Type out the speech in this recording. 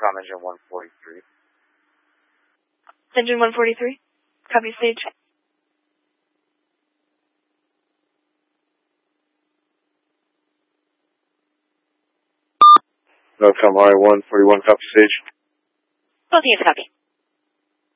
NOCOM engine 143. Engine 143. Copy stage. NOCOM I-141, copy stage. Both units copy.